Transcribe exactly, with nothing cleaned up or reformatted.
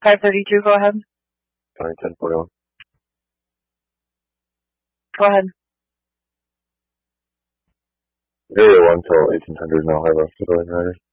five thirty-two, go ahead. County ten forty-one. Go ahead. Area one till eighteen hundred now, have a facility rider.